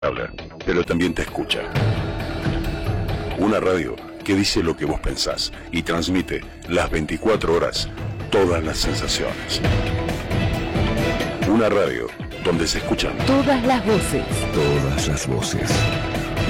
habla, pero también te escucha. Una radio que dice lo que vos pensás y transmite las 24 horas todas las sensaciones. Una radio donde se escuchan todas las voces. Todas las voces.